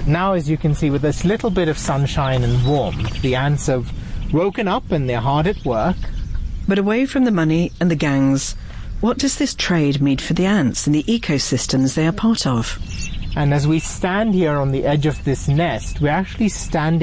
Now, as you can see, with this little bit of sunshine and warmth, the ants have woken up and they're hard at work. But away from the money and the gangs, what does this trade mean for the ants and the ecosystems they are part of? And as we stand here on the edge of this nest, we're actually standing